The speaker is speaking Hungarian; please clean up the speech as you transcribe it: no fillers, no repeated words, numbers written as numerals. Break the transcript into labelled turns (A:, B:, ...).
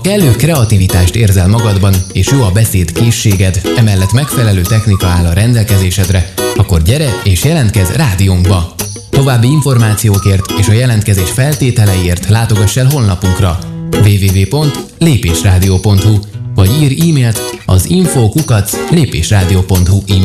A: kellő kreativitást érzel magadban, és jó a beszédkészséged, emellett megfelelő technika áll a rendelkezésedre, akkor gyere és jelentkezz rádiónkba! További információkért és a jelentkezés feltételeiért látogass el honlapunkra www.lépésradio.hu vagy írj e-mailt az info@lépésradio.hu